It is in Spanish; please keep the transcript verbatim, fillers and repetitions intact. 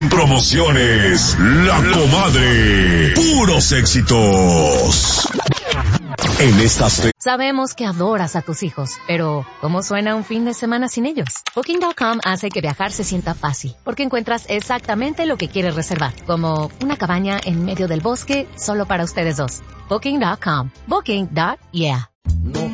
Promociones La Comadre. Puros éxitos. En estas fe- Sabemos que adoras a tus hijos, pero ¿cómo suena un fin de semana sin ellos? Booking punto com hace que viajar se sienta fácil, porque encuentras exactamente lo que quieres reservar, como una cabaña en medio del bosque solo para ustedes dos. Booking punto com. Booking. Yeah.